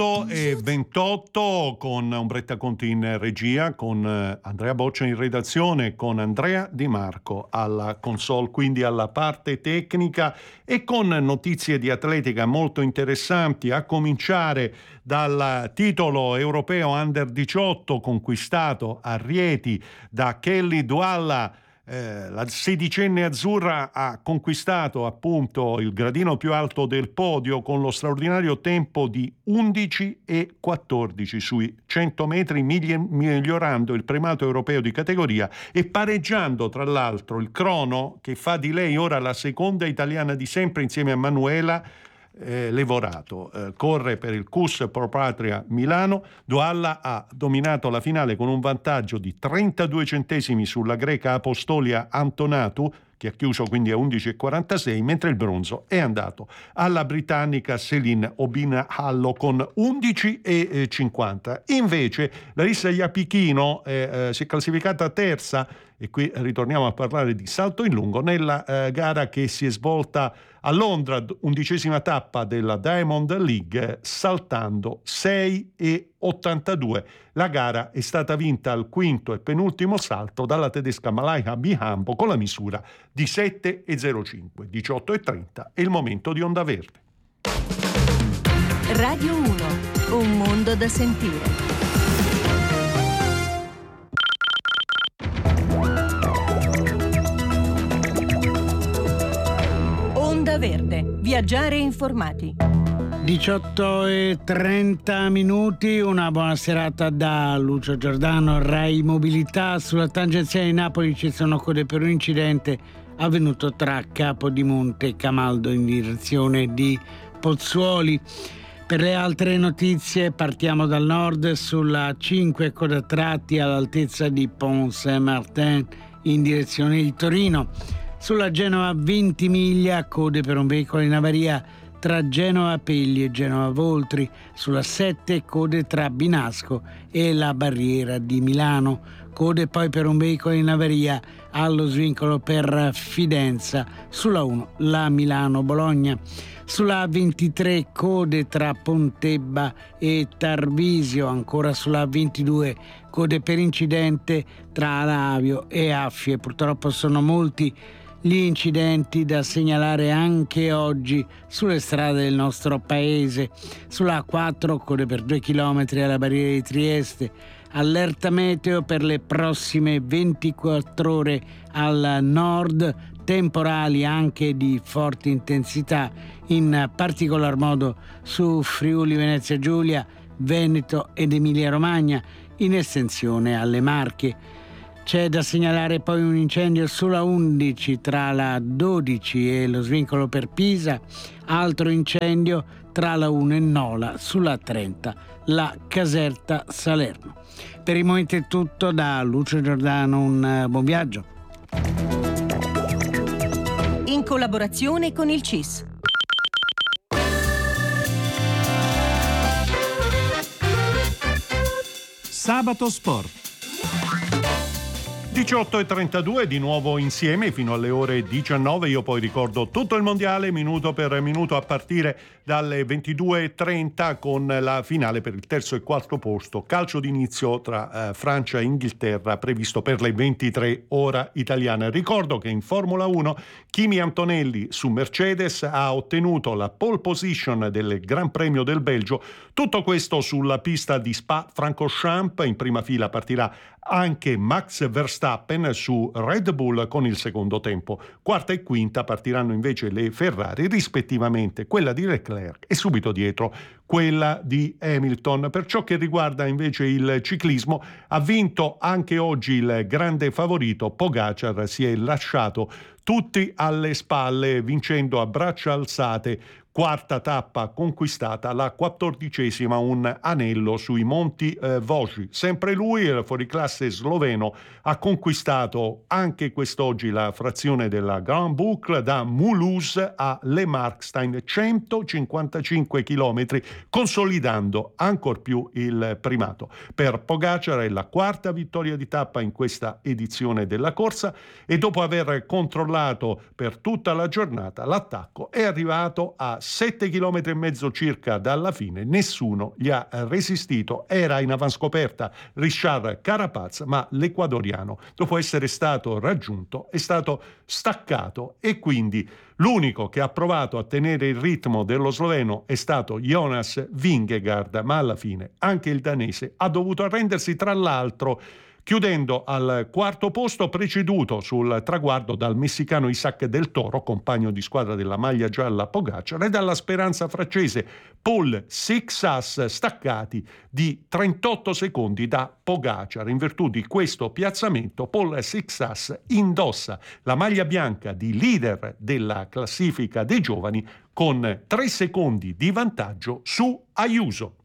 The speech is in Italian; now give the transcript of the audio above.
8:28 con Umbretta Conti in regia, con Andrea Boccia in redazione, con Andrea Di Marco alla console, quindi alla parte tecnica, e con notizie di atletica molto interessanti, a cominciare dal titolo europeo Under 18 conquistato a Rieti da Kelly Douala. La sedicenne azzurra ha conquistato appunto il gradino più alto del podio con lo straordinario tempo di 11:14 sui 100 metri, migliorando il primato europeo di categoria e pareggiando tra l'altro il crono che fa di lei ora la seconda italiana di sempre insieme a Manuela Levorato. Corre per il CUS Pro Patria Milano. Douala ha dominato la finale con un vantaggio di 32 centesimi sulla greca Apostolia Antonatu, che ha chiuso quindi a 11:46, mentre il bronzo è andato alla britannica Céline Obina-Hallo con 11:50. Invece Larissa Iapichino si è classificata terza, e qui ritorniamo a parlare di salto in lungo, nella gara che si è svolta a Londra, 11ª tappa della Diamond League, saltando 6:82. La gara è stata vinta al quinto e penultimo salto dalla tedesca Malaika Mihambo con la misura di 7:05. 18:30 è il momento di Onda Verde. Radio 1, un mondo da sentire. Onda Verde, viaggiare informati. 18:30, una buona serata da Lucio Giordano, Rai Mobilità. Sulla tangenziale di Napoli ci sono code per un incidente avvenuto tra Capodimonte e Camaldo in direzione di Pozzuoli. Per le altre notizie partiamo dal nord. Sulla 5 coda a tratti all'altezza di Pont Saint-Martin in direzione di Torino. Sulla Genova Ventimiglia, code per un veicolo in avaria tra Genova Pegli e Genova Voltri. Sulla 7 code tra Binasco e la Barriera di Milano. Code poi per un veicolo in avaria allo svincolo per Fidenza. Sulla 1 la Milano-Bologna. Sulla 23 code tra Pontebba e Tarvisio. Ancora sulla 22 code per incidente tra Alavio e Affie. Purtroppo sono molti gli incidenti da segnalare anche oggi sulle strade del nostro paese. Sulla A4 code per 2 chilometri alla barriera di Trieste. Allerta meteo per le prossime 24 ore al nord, temporali anche di forte intensità, in particolar modo su Friuli Venezia Giulia, Veneto ed Emilia Romagna, in estensione alle Marche. C'è da segnalare poi un incendio sulla 11 tra la 12 e lo svincolo per Pisa, altro incendio tra la 1 e Nola sulla 30, la Caserta Salerno. Per il momento è tutto da Lucio Giordano, un buon viaggio. In collaborazione con il CIS. Sabato Sport. 18:32 di nuovo insieme fino alle ore 19. Io poi ricordo tutto il mondiale minuto per minuto a partire dalle 22:30 con la finale per il terzo e quarto posto, calcio d'inizio tra Francia e Inghilterra previsto per le 23 ora italiane. Ricordo che in Formula 1 Kimi Antonelli su Mercedes ha ottenuto la pole position del Gran Premio del Belgio. Tutto questo sulla pista di Spa-Francorchamps. In prima fila partirà anche Max Verstappen su Red Bull con il secondo tempo. Quarta e quinta partiranno invece le Ferrari, rispettivamente quella di Leclerc e subito dietro quella di Hamilton. Per ciò che riguarda invece il ciclismo, ha vinto anche oggi il grande favorito Pogačar, si è lasciato tutti alle spalle vincendo a braccia alzate. Quarta tappa conquistata, la 14ª, un anello sui Monti Vosgi. Sempre lui, il fuoriclasse sloveno, ha conquistato anche quest'oggi la frazione della Grand Boucle da Mulhouse a Le Markstein, 155 chilometri, consolidando ancor più il primato. Per Pogačar è la quarta vittoria di tappa in questa edizione della corsa e dopo aver controllato per tutta la giornata l'attacco è arrivato a 7,5 km circa dalla fine, nessuno gli ha resistito. Era in avanscoperta Richard Carapaz, ma l'ecuadoriano, dopo essere stato raggiunto, è stato staccato, e quindi l'unico che ha provato a tenere il ritmo dello sloveno è stato Jonas Vingegaard, ma alla fine anche il danese ha dovuto arrendersi, tra l'altro chiudendo al quarto posto, preceduto sul traguardo dal messicano Isaac Del Toro, compagno di squadra della maglia gialla Pogacar, e dalla speranza francese Paul Sixas, staccati di 38 secondi da Pogacar. In virtù di questo piazzamento, Paul Sixas indossa la maglia bianca di leader della classifica dei giovani con 3 secondi di vantaggio su Ayuso.